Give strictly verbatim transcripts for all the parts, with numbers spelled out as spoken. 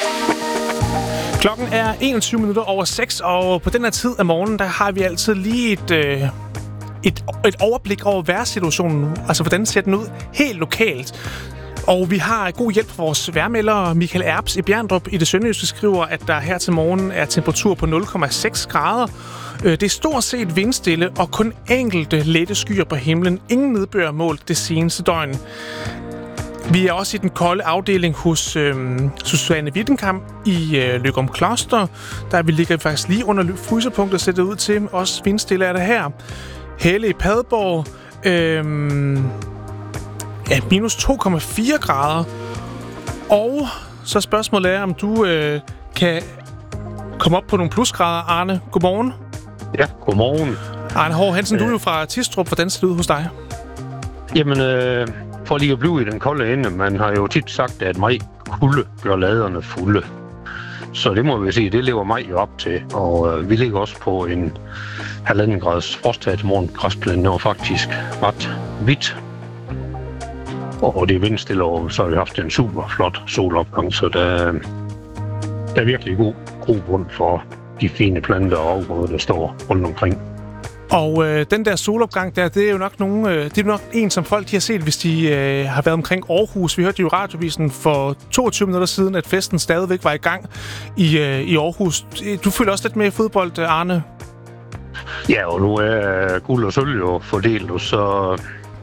Klokken er enogtyve minutter over seks, og på den her tid af morgenen, der har vi altid lige et, øh, et, et overblik over vejrsituationen. Altså, hvordan ser den ud helt lokalt. Og vi har god hjælp fra vores vejrmelder, Michael Erbs i Bjerndrup i det sønderjyske, skriver, at der her til morgen er temperatur på nul komma seks grader. Det er stort set vindstille og kun enkelte lette skyer på himlen. Ingen nedbør målt det seneste døgn. Vi er også i den kolde afdeling hos øh, Susanne Wittenkamp i øh, Løgum Kloster. Der vi ligger faktisk lige under frysepunktet, ser det ud til. Også vindstille er det her. Helle i Padborg. Øh, ja, minus to komma fire grader. Og så spørgsmålet er, om du øh, kan komme op på nogle plusgrader. Arne, godmorgen. Ja, godmorgen. Arne Hård Hansen, øh. du er jo fra Tistrup. Hvordan ser det ud hos dig? Jamen, øh, for lige at blive i den kolde ende, man har jo tit sagt, at maj kulde gør laderne fulde. Så det må vi sige, det lever maj jo op til. Og øh, vi ligger også på en halvanden grads frost her til morgen. Græsplænen er faktisk ret hvidt. Og det er vindstille, og så har vi haft en super flot solopgang, så der, der er virkelig god grobund for de fine planter og afgrøder, der står rundt omkring. Og øh, den der solopgang der, det er jo nok nogen, øh, det er nok en, som folk de har set, hvis de øh, har været omkring Aarhus. Vi hørte jo i radiovisen for toogtyve minutter siden, at festen stadigvæk var i gang i, øh, i Aarhus. Du følger også lidt med i fodbold, Arne? Ja, og nu er guld og sølv jo fordelt, og så,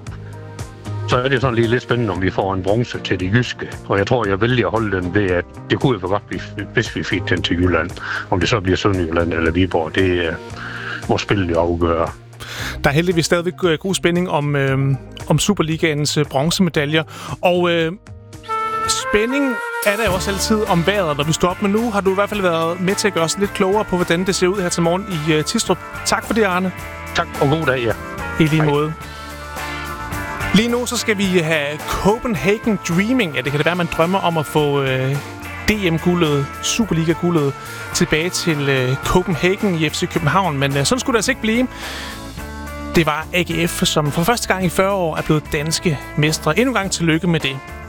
så er det sådan lige lidt spændende, om vi får en bronze til det jyske. Og jeg tror, jeg vælger at holde den ved, at det kunne jo for godt, hvis vi fik den til Jylland. Om det så bliver Sønderjylland eller Viborg, det er må spillet jo afgøre. Der er heldigvis stadigvæk god spænding om, øh, om Superligaens øh, bronzemedaljer. Og øh, spænding er der jo også altid om vejret, når vi står op. Men nu har du i hvert fald været med til at gøre os lidt klogere på, hvordan det ser ud her til morgen i øh, Tistrup. Tak for det, Arne. Tak, og god dag, ja. I lige måde. Lige nu så skal vi have Copenhagen Dreaming. Ja, det kan det være, man drømmer om at få øh, D M-guldet, Superliga-guldet, tilbage til øh, Copenhagen i F C København. Men øh, sådan skulle det altså ikke blive. Det var A G F, som for første gang i fyrre år er blevet danske mestre. Endnu en gang tillykke med det.